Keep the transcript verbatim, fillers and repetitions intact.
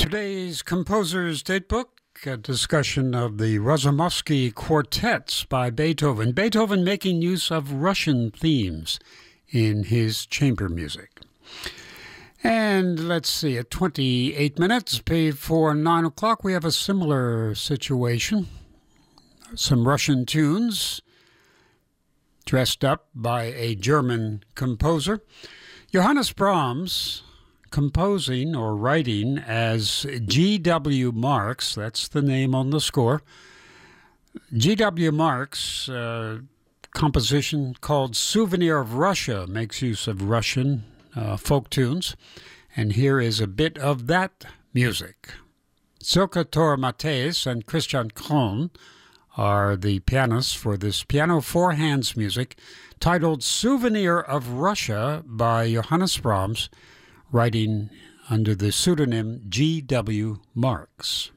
Today's Composer's Datebook, a discussion of the Razumovsky Quartets by Beethoven. Beethoven making use of Russian themes in his chamber music. And let's see, at twenty-eight minutes before nine o'clock, we have a similar situation. Some Russian tunes dressed up by a German composer. Johannes Brahms, composing or writing as G W. Marx, that's the name on the score. G W. Marx, uh, composition called Souvenir of Russia, makes use of Russian uh, folk tunes. And here is a bit of that music. Silke Tor-Matthäus and Christian Krohn are the pianists for this piano four hands music titled Souvenir of Russia by Johannes Brahms, writing under the pseudonym G W. Marx.